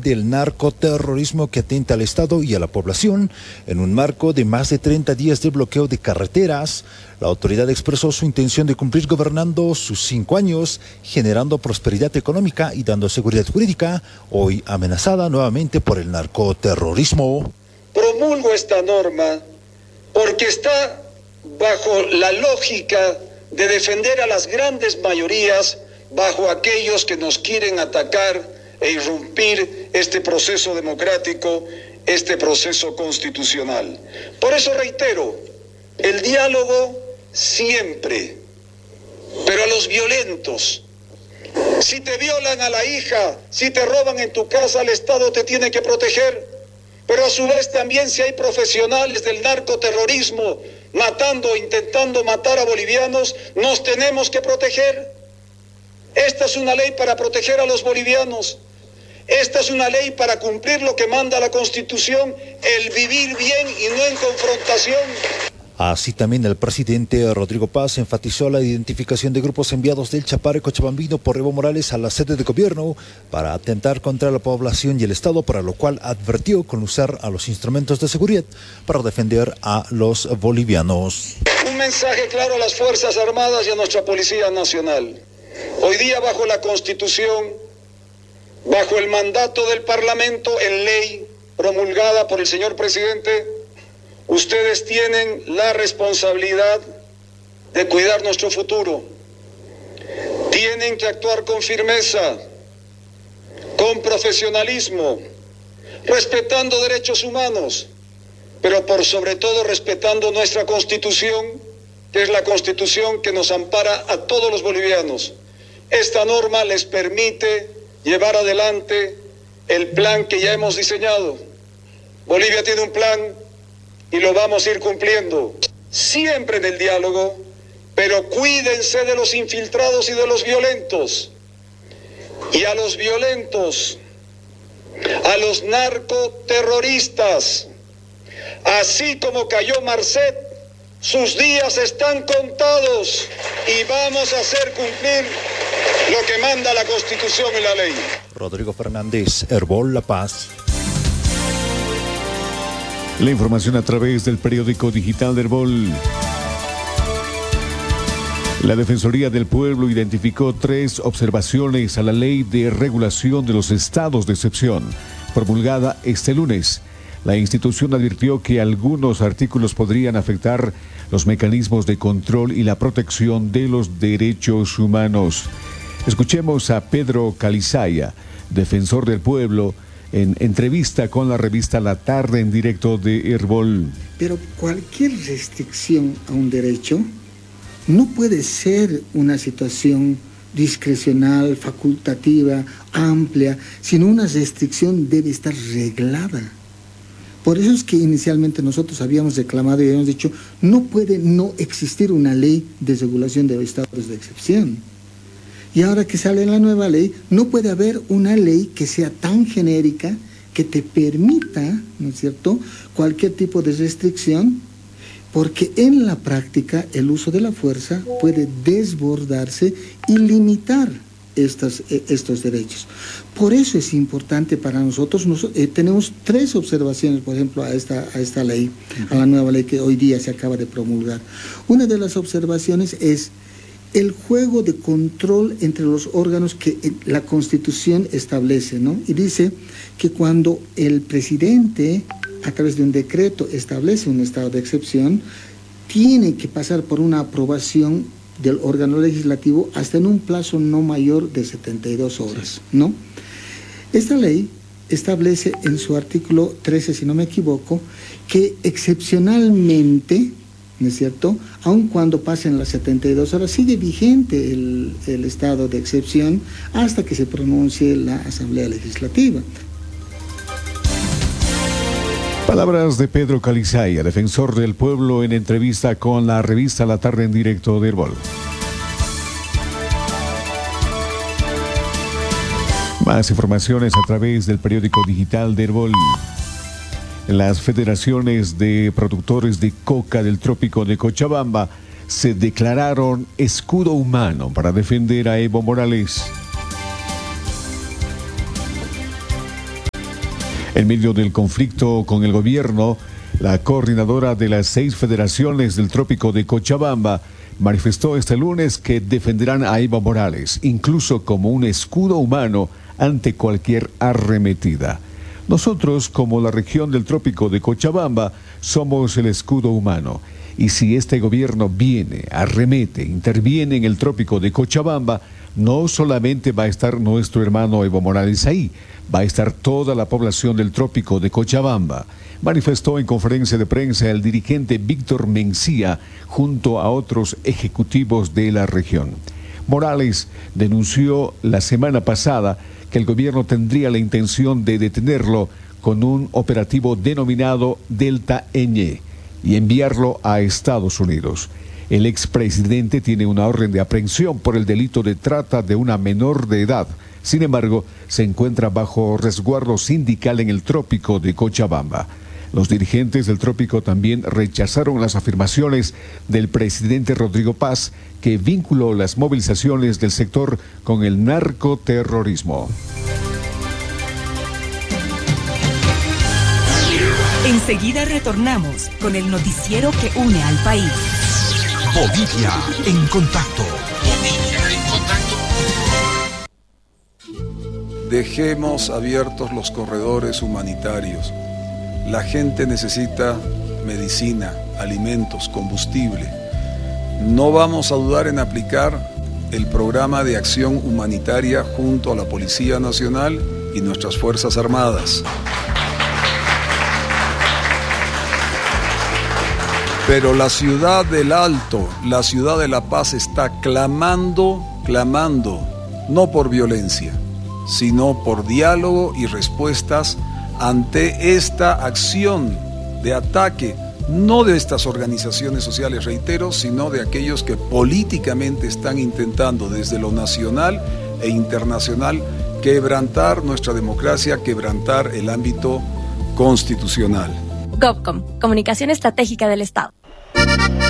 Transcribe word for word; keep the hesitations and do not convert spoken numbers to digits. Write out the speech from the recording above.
del narcoterrorismo que atenta al Estado y a la población. En un marco de más de treinta días de bloqueo de carreteras, la autoridad expresó su intención de cumplir gobernando sus cinco años, generando prosperidad económica y dando seguridad jurídica, hoy amenazada nuevamente por el narcoterrorismo. Promulgo esta norma porque está bajo la lógica de defender a las grandes mayorías bajo aquellos que nos quieren atacar e irrumpir este proceso democrático, este proceso constitucional. Por eso reitero, el diálogo siempre, pero a los violentos. Si te violan a la hija, si te roban en tu casa, el Estado te tiene que proteger, pero a su vez también si hay profesionales del narcoterrorismo matando, intentando matar a bolivianos, nos tenemos que proteger. Esta es una ley para proteger a los bolivianos. Esta es una ley para cumplir lo que manda la Constitución, el vivir bien y no en confrontación. Así también el presidente Rodrigo Paz enfatizó la identificación de grupos enviados del Chapare Cochabambino por Evo Morales a la sede de gobierno para atentar contra la población y el Estado, para lo cual advirtió con usar a los instrumentos de seguridad para defender a los bolivianos. Un mensaje claro a las Fuerzas Armadas y a nuestra Policía Nacional. Hoy día, bajo la Constitución, bajo el mandato del Parlamento en ley promulgada por el señor presidente, ustedes tienen la responsabilidad de cuidar nuestro futuro. Tienen que actuar con firmeza, con profesionalismo, respetando derechos humanos, pero por sobre todo respetando nuestra Constitución, que es la Constitución que nos ampara a todos los bolivianos. Esta norma les permite llevar adelante el plan que ya hemos diseñado. Bolivia tiene un plan y lo vamos a ir cumpliendo, siempre en el diálogo, pero cuídense de los infiltrados y de los violentos. Y a los violentos, a los narcoterroristas, así como cayó Marcet, sus días están contados y vamos a hacer cumplir lo que manda la Constitución y la ley. Rodrigo Fernández, Herbol La Paz. La información a través del periódico digital de Herbol. La Defensoría del Pueblo identificó tres observaciones a la Ley de Regulación de los Estados de Excepción, promulgada este lunes. La institución advirtió que algunos artículos podrían afectar los mecanismos de control y la protección de los derechos humanos. Escuchemos a Pedro Calizaya, defensor del pueblo, en entrevista con la revista La Tarde en directo de Herbol. Pero cualquier restricción a un derecho no puede ser una situación discrecional, facultativa, amplia, sino una restricción debe estar reglada. Por eso es que inicialmente nosotros habíamos reclamado y habíamos dicho, no puede no existir una ley de regulación de estados de excepción. Y ahora que sale la nueva ley, no puede haber una ley que sea tan genérica que te permita, ¿no es cierto?, cualquier tipo de restricción, porque en la práctica el uso de la fuerza puede desbordarse y limitar estos, estos derechos. Por eso es importante para nosotros, nosotros eh, tenemos tres observaciones, por ejemplo, a esta, a esta ley, a la nueva ley que hoy día se acaba de promulgar. Una de las observaciones es el juego de control entre los órganos que la Constitución establece, ¿no? Y dice que cuando el presidente, a través de un decreto, establece un estado de excepción, tiene que pasar por una aprobación del órgano legislativo hasta en un plazo no mayor de setenta y dos horas, ¿no? Esta ley establece en su artículo trece, si no me equivoco, que excepcionalmente, ¿no es cierto?, aun cuando pasen las setenta y dos horas, sigue vigente el, el estado de excepción hasta que se pronuncie la Asamblea Legislativa. Palabras de Pedro Calizaya, defensor del pueblo, en entrevista con la revista La Tarde en directo de Herbol. Más informaciones a través del periódico digital de Herbol. Las federaciones de productores de coca del trópico de Cochabamba se declararon escudo humano para defender a Evo Morales. En medio del conflicto con el gobierno, la coordinadora de las seis federaciones del trópico de Cochabamba manifestó este lunes que defenderán a Evo Morales, incluso como un escudo humano ante cualquier arremetida. Nosotros, como la región del trópico de Cochabamba, somos el escudo humano. Y si este gobierno viene, arremete, interviene en el trópico de Cochabamba, no solamente va a estar nuestro hermano Evo Morales ahí, va a estar toda la población del trópico de Cochabamba, manifestó en conferencia de prensa el dirigente Víctor Mencía junto a otros ejecutivos de la región. Morales denunció la semana pasada que el gobierno tendría la intención de detenerlo con un operativo denominado Delta Ñ y enviarlo a Estados Unidos. El expresidente tiene una orden de aprehensión por el delito de trata de una menor de edad. Sin embargo, se encuentra bajo resguardo sindical en el trópico de Cochabamba. Los dirigentes del trópico también rechazaron las afirmaciones del presidente Rodrigo Paz, que vinculó las movilizaciones del sector con el narcoterrorismo. Enseguida retornamos con el noticiero que une al país. Bolivia en contacto. Bolivia en contacto. Dejemos abiertos los corredores humanitarios. La gente necesita medicina, alimentos, combustible. No vamos a dudar en aplicar el programa de acción humanitaria junto a la Policía Nacional y nuestras Fuerzas Armadas. Pero la ciudad del Alto, la ciudad de La Paz está clamando, clamando, no por violencia, sino por diálogo y respuestas ante esta acción de ataque, no de estas organizaciones sociales, reitero, sino de aquellos que políticamente están intentando desde lo nacional e internacional quebrantar nuestra democracia, quebrantar el ámbito constitucional. GovCom, Comunicación Estratégica del Estado.